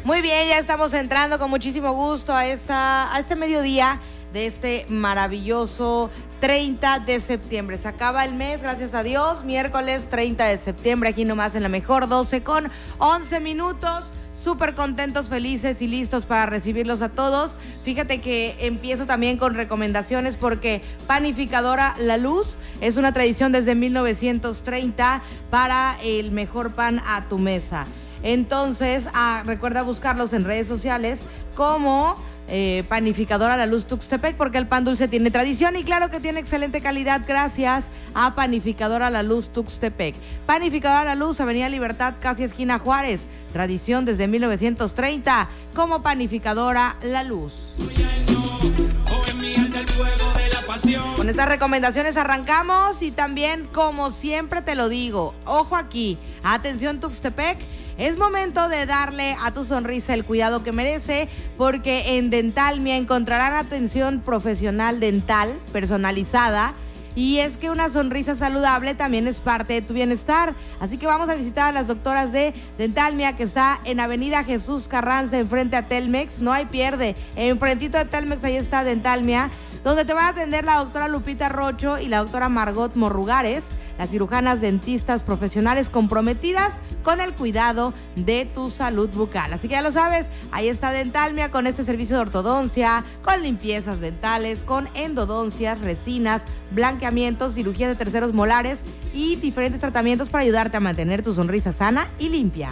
Muy bien, ya estamos entrando con muchísimo gusto a este mediodía de este maravilloso 30 de septiembre. Se acaba el mes, gracias a Dios, miércoles 30 de septiembre, aquí nomás en la mejor 12 con 11 minutos. Súper contentos, felices y listos para recibirlos a todos. Fíjate que empiezo también con recomendaciones porque Panificadora La Luz es una tradición desde 1930 para el mejor pan a tu mesa. Entonces, recuerda buscarlos en redes sociales como Panificadora La Luz Tuxtepec, porque el pan dulce tiene tradición y claro que tiene excelente calidad gracias a Panificadora La Luz Tuxtepec. Panificadora La Luz, Avenida Libertad, casi esquina Juárez. Tradición desde 1930 como Panificadora La Luz. Con estas recomendaciones arrancamos y también, como siempre te lo digo, ojo aquí, atención Tuxtepec. Es momento de darle a tu sonrisa el cuidado que merece, porque en Dentalmia encontrarán atención profesional dental personalizada. Y es que una sonrisa saludable también es parte de tu bienestar. Así que vamos a visitar a las doctoras de Dentalmia, que está en Avenida Jesús Carranza, enfrente a Telmex. No hay pierde. Enfrentito de Telmex, ahí está Dentalmia, donde te van a atender la doctora Lupita Rocho y la doctora Margot Morrugares, las cirujanas dentistas profesionales comprometidas con el cuidado de tu salud bucal. Así que ya lo sabes, ahí está Dentalmia con este servicio de ortodoncia, con limpiezas dentales, con endodoncias, resinas, blanqueamientos, cirugías de terceros molares y diferentes tratamientos para ayudarte a mantener tu sonrisa sana y limpia.